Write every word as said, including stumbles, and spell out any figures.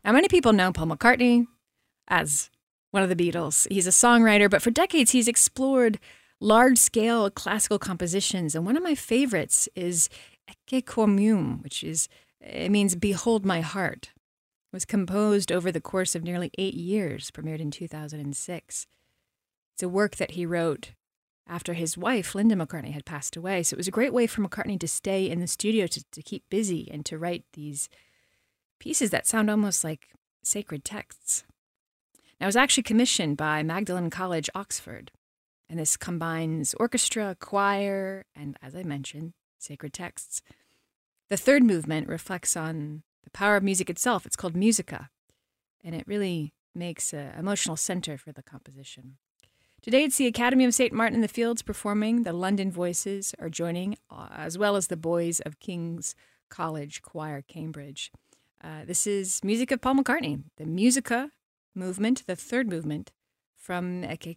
Now, many people know Paul McCartney as one of the Beatles. He's a songwriter, but for decades he's explored large-scale classical compositions, and one of my favorites is Ecce Quorum, which is it means "Behold My Heart." It was composed over the course of nearly eight years, premiered in two thousand six. It's a work that he wrote after his wife, Linda McCartney, had passed away, so it was a great way for McCartney to stay in the studio, to, to keep busy, and to write these pieces that sound almost like sacred texts. Now, it was actually commissioned by Magdalen College, Oxford, and this combines orchestra, choir, and, as I mentioned, sacred texts. The third movement reflects on the power of music itself. It's called Musica, and it really makes an emotional center for the composition. Today, it's the Academy of Saint Martin in the Fields performing. The London Voices are joining, uh, as well as the Boys of King's College Choir, Cambridge. Uh, this is music of Paul McCartney, the Musica movement, the third movement from Ecce